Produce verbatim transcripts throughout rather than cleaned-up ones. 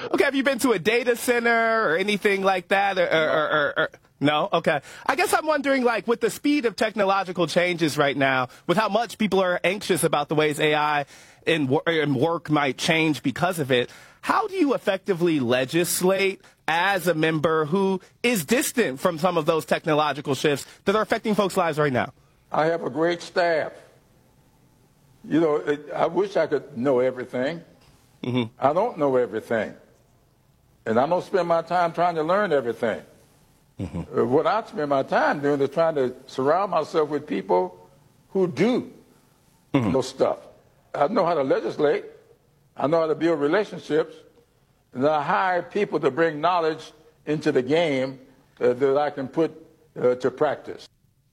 Okay, have you been to a data center or anything like that? Or, or, or, or, or, no? Okay. I guess I'm wondering, like, with the speed of technological changes right now, with how much people are anxious about the ways A I and, and work might change because of it, how do you effectively legislate as a member who is distant from some of those technological shifts that are affecting folks' lives right now? I have a great staff. You know, it, I wish I could know everything. Mm-hmm. I don't know everything. And I don't spend my time trying to learn everything. Mm-hmm. Uh, what I spend my time doing is trying to surround myself with people who do mm-hmm. know stuff. I know how to legislate. I know how to build relationships. And I hire people to bring knowledge into the game uh, that I can put uh, to practice.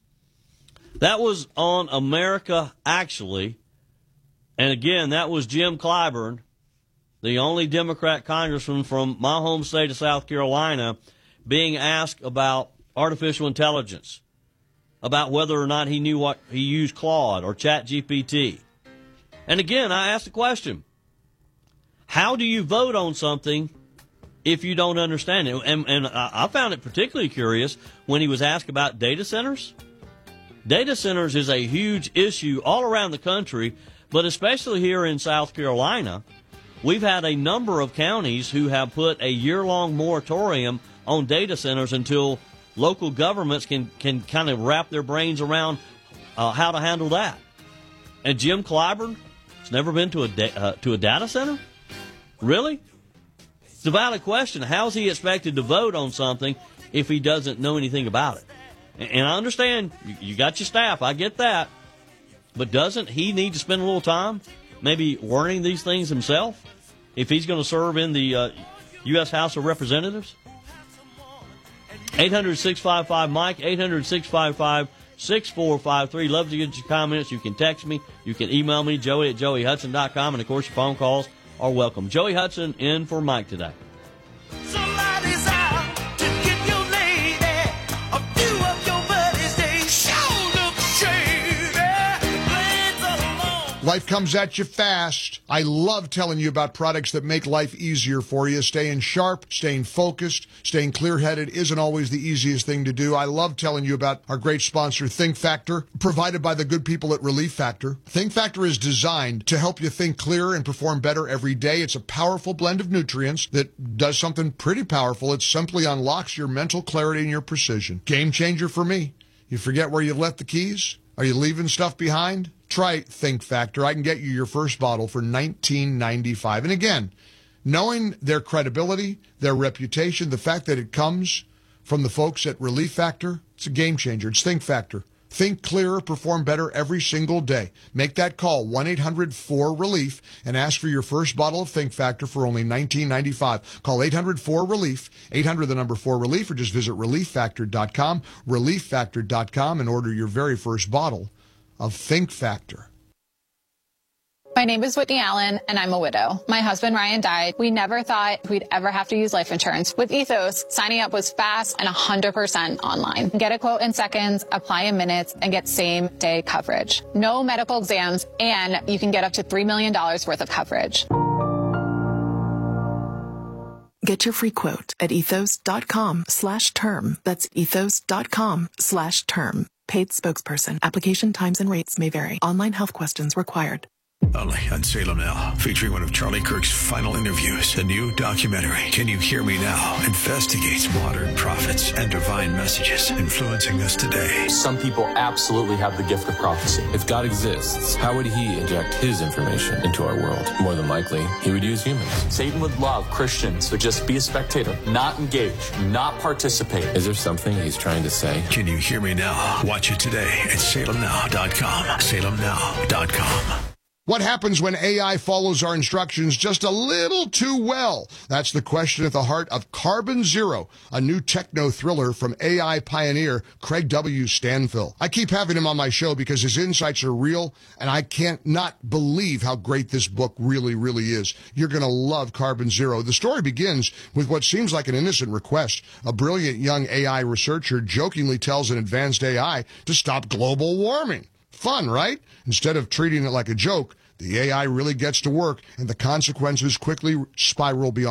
That was on America Actually. And again, that was Jim Clyburn, the only Democrat congressman from my home state of South Carolina, being asked about artificial intelligence, about whether or not he knew what he used Claude or Chat G P T. And again, I asked the question, how do you vote on something if you don't understand it? And, and I found it particularly curious when he was asked about data centers. Data centers is a huge issue all around the country, but especially here in South Carolina. We've had a number of counties who have put a year-long moratorium on data centers until local governments can, can kind of wrap their brains around uh, how to handle that. And Jim Clyburn has never been to a da- uh, to a data center? Really? It's a valid question. How is he expected to vote on something if he doesn't know anything about it? And, and I understand, you, you got your staff, I get that. But doesn't he need to spend a little time maybe learning these things himself if he's going to serve in the uh, U S House of Representatives? eight hundred, six five five, Mike, eight hundred, six five five, six four five three. Love to get your comments. You can text me. You can email me, joey at joey hudson dot com. And, of course, your phone calls are welcome. Joey Hudson in for Mike today. Somebody's out to get your lady. A few of your buddies, they sure look shady. Blades alone. Life comes at you fast. I love telling you about products that make life easier for you. Staying sharp, staying focused, staying clear-headed isn't always the easiest thing to do. I love telling you about our great sponsor, Think Factor, provided by the good people at Relief Factor. Think Factor is designed to help you think clearer and perform better every day. It's a powerful blend of nutrients that does something pretty powerful. It simply unlocks your mental clarity and your precision. Game changer for me. You forget where you left the keys? Are you leaving stuff behind? Try Think Factor. I can get you your first bottle for nineteen ninety-five. And again, knowing their credibility, their reputation, the fact that it comes from the folks at Relief Factor, it's a game changer. It's Think Factor. Think clearer, perform better every single day. Make that call, one eight hundred four relief, and ask for your first bottle of Think Factor for only nineteen ninety-five. Call eight hundred four relief, eight hundred the number four relief, or just visit relief factor dot com, relief factor dot com, and order your very first bottle of Think Factor. My name is Whitney Allen, and I'm a widow. My husband, Ryan, died. We never thought we'd ever have to use life insurance. With Ethos, signing up was fast and one hundred percent online. Get a quote in seconds, apply in minutes, and get same-day coverage. No medical exams, and you can get up to three million dollars worth of coverage. Get your free quote at ethos.com slash term. That's ethos.com slash term. Paid spokesperson. Application times and rates may vary. Online health questions required. Only on Salem Now, featuring one of Charlie Kirk's final interviews. The new documentary, Can You Hear Me Now?, investigates modern prophets and divine messages influencing us today. Some people absolutely have the gift of prophecy. If God exists, how would he inject his information into our world? More than likely, he would use humans. Satan would love Christians to just be a spectator, not engage, not participate. Is there something he's trying to say? Can You Hear Me Now? Watch it today at salem now dot com. salem now dot com. What happens when A I follows our instructions just a little too well? That's the question at the heart of Carbon Zero, a new techno thriller from A I pioneer Craig W. Stanfill. I keep having him on my show because his insights are real, and I can't not believe how great this book really, really is. You're going to love Carbon Zero. The story begins with what seems like an innocent request. A brilliant young A I researcher jokingly tells an advanced A I to stop global warming. Fun, right? Instead of treating it like a joke, the A I really gets to work, and the consequences quickly spiral beyond